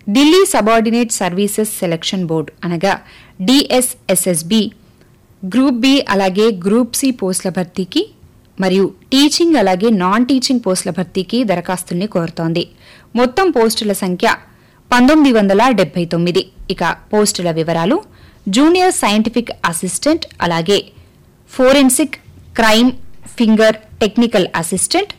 Delhi subordinate services selection board అనగా DSSSB group B అలాగే group C పోస్టుల భర్తీకి మరియు టీచింగ్ అలాగే నాన్ టీచింగ్ పోస్టుల భర్తీకి దరఖాస్తుల్ని కోరుతోంది. మొత్తం పోస్టుల సంఖ్య 1979. ఇక పోస్టుల వివరాలు: జూనియర్ సైంటిఫిక్ అసిస్టెంట్ అలాగే forensic crime finger technical assistant,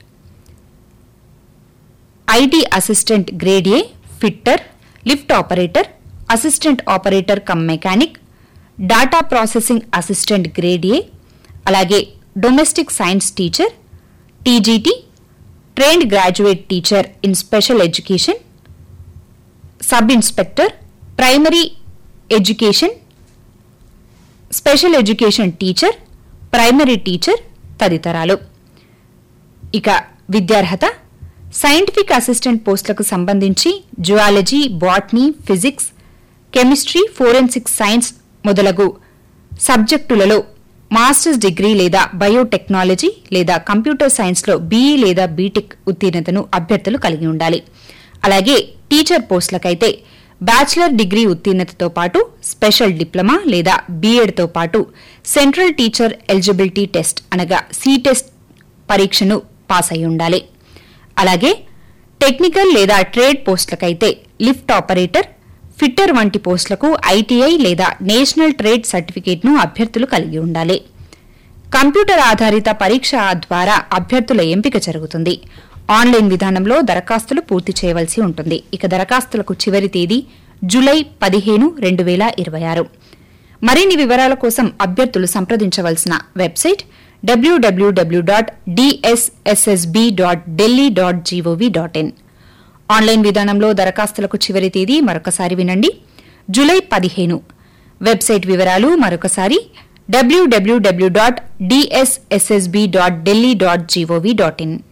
IT assistant grade A, fitter, lift operator, assistant operator come mechanic, data processing assistant grade A, అలాగే domestic science teacher, TGT, trained graduate teacher in special education, sub inspector, primary education, special education teacher, primary teacher తదితరాలు. ఇక విద్యార్హత: scientific assistant పోస్టులకు సంబంధించి zoology, botany, physics, chemistry, forensic science మొదలగు సబ్జెక్టులలో masters degree లేదా biotechnology లేదా computer సైన్స్లో BE లేదా బీటెక్ ఉత్తీర్ణతను అభ్యర్థులు కలిగి ఉండాలి. అలాగే టీచర్ పోస్టులకైతే బ్యాచిలర్ డిగ్రీ ఉత్తీర్ణతతో పాటు స్పెషల్ డిప్లొమా లేదా బీఎడ్తో పాటు సెంట్రల్ టీచర్ ఎలిజిబిలిటీ టెస్ట్ అనగా టెస్ట్ పరీక్షను పాస్ అయి ఉండాలి. అలాగే టెక్నికల్ లేదా ట్రేడ్ పోస్టులకైతే లిఫ్ట్ ఆపరేటర్, ఫిట్టర్ వంటి పోస్టులకు ఐటీఐ లేదా నేషనల్ ట్రేడ్ సర్టిఫికేట్ను అభ్యర్థులు కలిగి ఉండాలి. కంప్యూటర్ ఆధారిత పరీక్ష ద్వారా అభ్యర్థుల ఎంపిక జరుగుతుంది. ఆన్లైన్ విధానంలో దరఖాస్తులు పూర్తి చేయవలసి ఉంటుంది. ఇక దరఖాస్తులకు చివరి తేదీ జూలై 15, 2026. మరిన్ని వివరాల కోసం అభ్యర్థులు సంప్రదించవలసిన వెబ్సైట్ www.dssb.delhi.gov.in. ఆన్లైన్ విధానంలో దరఖాస్తులకు చివరి తేదీ మరొకసారి వినండి, జూలై 15. వెబ్సైట్ వివరాలు మరొకసారి www.dssb.delhi.gov.in.